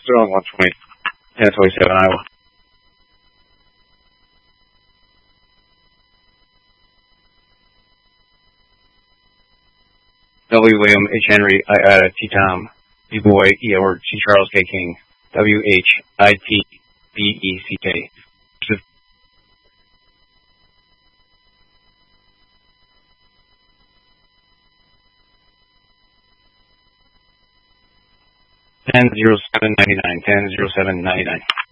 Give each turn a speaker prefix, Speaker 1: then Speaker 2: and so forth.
Speaker 1: Sterling 120, 1027, Iowa. W. William H. Henry, I. Ida, T. Tom, B. Boy, E. Edward, C. Charles, K. King, W. H. I. T. B. E. C. K. 10-07-99, 10-07-99.